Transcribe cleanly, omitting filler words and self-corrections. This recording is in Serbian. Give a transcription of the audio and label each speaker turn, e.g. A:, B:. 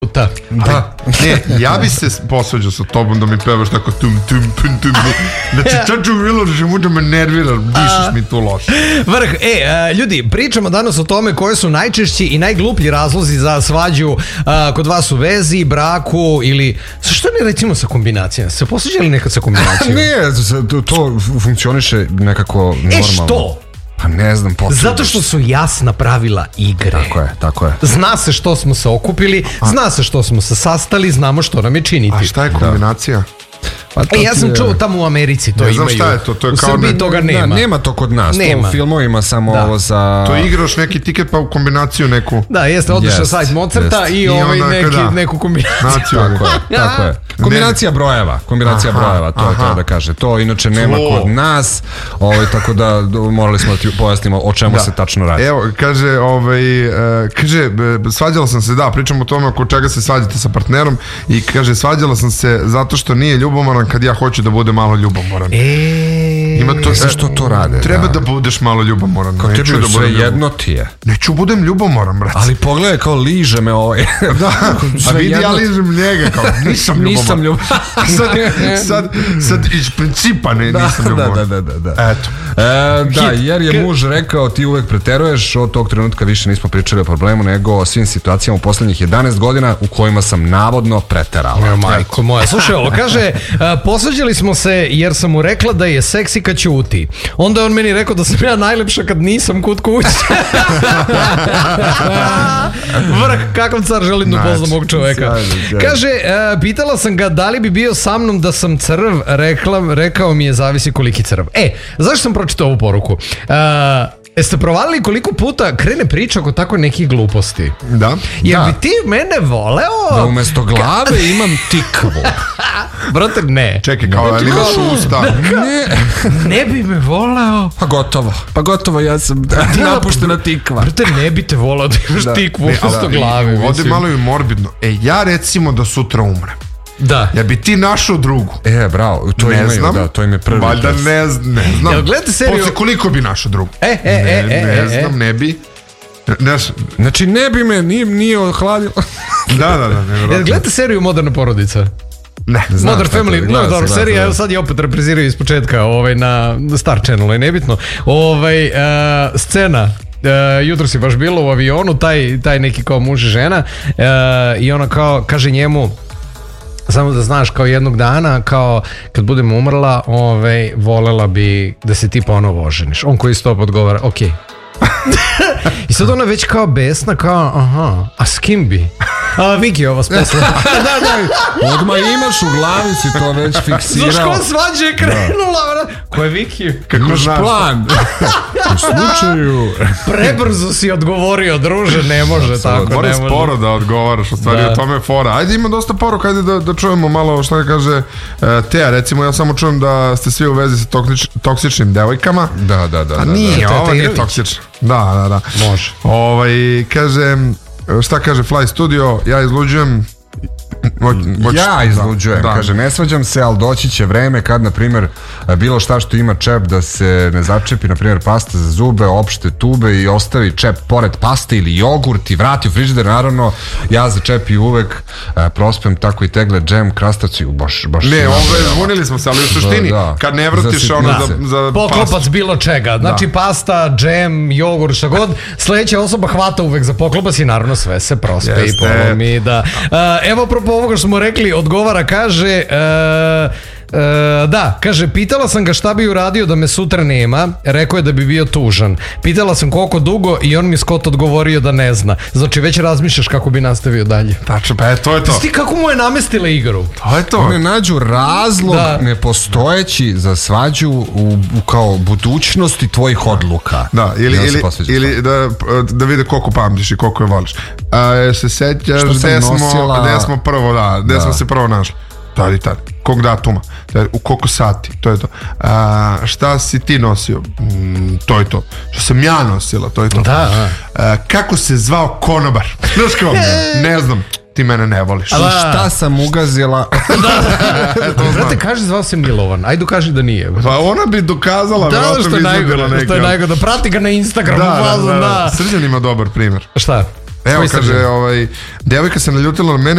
A: puta.
B: Da. Ne, ja bi se posvađao sa tobom da mi pevaš tako tum. Znači, Čaču Miloš, mu da me nervira, dišeš mi tu loše.
A: Vrh, ljudi, pričamo danas o tome koje su najčešći i najgluplji razlozi za svađu kod vas u vezi, braku ili... Što ne recimo sa kombinacijama? Se posvađali nekad sa kombinacijama?
C: Ne, to funkcioniše nekako normalno.
A: Što?
C: Pa ne znam,
A: zato što su jasna pravila igre.
C: Tako je.
A: Zna se što smo se okupili, zna se što smo se sastali, znamo što nam je činiti.
B: A šta je kombinacija?
A: Ja sam čuo tamo u Americi to imaju.
B: Ne znam šta je to je
A: u
B: kao...
A: Srbiji toga nema.
C: Da, nema to kod nas, to u filmovima samo ovo za...
B: To igraš neki tiket pa u kombinaciju neku...
A: Da, jeste, odeš na sajt Mozarta i neku kombinaciju.
C: Tako je. Kombinacija brojeva, to je to da kaže. To inače nema kod nas, tako da morali smo da ti pojasnimo o čemu se tačno radi.
B: Evo, kaže, svađala sam se, pričamo o tome oko čega se svađate sa partnerom i kaže, svađala sam se zato što nije ljubomoran kad ja hoću da bude malo ljubomoran.
C: Što to rade?
B: Treba da budeš malo ljubomoran.
C: Kao tebi sve jedno ti je.
B: Neću budem ljubomoran, brate.
C: Ali pogledaj kao liže me ovaj.
B: Da, a vidi ja ližem njega kao nisam ljubomoran. Sad iz principa nisam ljubomoran.
C: Da.
B: Eto.
C: Da, jer je muž rekao ti uvek preteruješ, od tog trenutka više nismo pričali o problemu nego o svim situacijama u poslednjih 11 godina u kojima sam navodno preterala.
A: Majko moja, slušaj ovo, kaže, posvađali smo se jer sam mu rekla da je seksi kad ćuti. Onda je on meni rekao da sam ja najlepša kad nisam kod kuće. Vrh, kakav car, želim da upoznam ovog čoveka. Kaže, pitala sam ga da li bi bio sa mnom da sam crv, rekao mi je zavisi koliki crv. Zašto sam pročitao ovu poruku? Jeste provalili koliko puta krene priča oko tako nekih gluposti?
B: Da.
A: Jer bi ti mene voleo...
C: Da umesto glave imam tikvu.
A: Brate, ne.
B: Čekaj, kao ali imaš usta.
A: Ne bi me voleo.
C: Pa gotovo, ja sam napuštena tikva.
A: Brate, ne bi te voleo da imaš tikvu umesto glave.
B: Ovdje malo je morbidno. Ja recimo da sutra umrem.
A: Da.
B: Ja bi ti našao drugu.
C: Bravo, to imaju, da, to im je prvi.
B: Valjda ne znam.
A: Jel gledate seriju?
B: Posle koliko bi našao drugu? Ne znam, ne bi.
C: Znači ne bi me, nije ohladilo.
B: Da.
A: Jel gledate seriju Moderna porodica?
B: Ne.
A: Modern Family, no dobro, serija, evo sad je opet repriziraju iz početka na Star Channelu, je nebitno. Scena, jutro si baš bilo u avionu, taj neki kao muž i žena i ona kao kaže njemu, samo da znaš, kao jednog dana, kao kad budem umrla, volela bi da se ti ponovo oženiš. On koji stop odgovara, ok. I sad ona već kao besna, kao, a s kim bi? Viki ovo spesla.
C: Da. Odmah imaš u glavi si to već fiksirao.
A: Znaš ko svađa je krenula? Ko je Viki?
C: Imaš plan. U slučaju.
A: Prebrzo si odgovorio, druže, ne može tako.
B: Moram sporo da odgovaraš, u stvari o tome je fora. Ajde, ima dosta poruka, ajde da čujemo malo šta kaže Teja. Recimo, ja samo čujem da ste svi u vezi sa toksičnim devojkama.
C: Da.
B: A nije, ovo nije toksično. Da.
A: Može.
B: Kaže, šta kaže Fly Studio, ja izluđujem.
C: Ja izluđujem, kaže, ne svađam se, ali doći će vreme kad, na primjer, bilo šta što ima čep da se ne začepi, na primjer pasta za zube, opšte tube i ostavi čep pored paste ili jogurt i vrati u frižider, naravno, ja za čep i uvek prospem tako i tegle, džem, krastavci, baš...
B: Ne, zvonili smo se, ali u suštini, kad ne vrtiš ono za
A: poklopac bilo čega, znači pasta, džem, jogurt, šta god, sledeća osoba hvata uvek za poklopac i naravno sve se prospe i polomi, da. Evo, apropo ovoga što smo rekli, odgovara, kaže, kaže, pitala sam ga šta bi uradio da me sutra nema, rekao je da bi bio tužan. Pitala sam koliko dugo i on mi Scott odgovorio da ne zna. Znači već razmišljaš kako bi nastavio dalje.
B: Tačno, pa to je to.
A: Ti kako mu je namestila igru?
B: To je to.
C: One nađu razlog nepostojeći za svađu u kao budućnosti tvojih odluka.
B: Da, ili da vide koliko pamtiš i koliko je voliš. Se sećaš gde smo prvo, gde smo se prvo našli? Tad. Kog datuma? U koliko sati? To je to. Šta si ti nosio? To je to. Što sam ja nosila? To je to. Kako se zvao konobar? Znaš kao? Ne znam. Ti mene ne voliš.
C: Šta sam ugazila?
A: Brate, kaži zvao se Milovan. Ajde kaži da nije.
B: Pa ona bi dokazala.
A: Da, što je najgore. Da prati ga na Instagramu.
B: Da. Srđan ima dobar primjer.
A: Šta?
B: Evo, kaže, devojka se naljutila na mene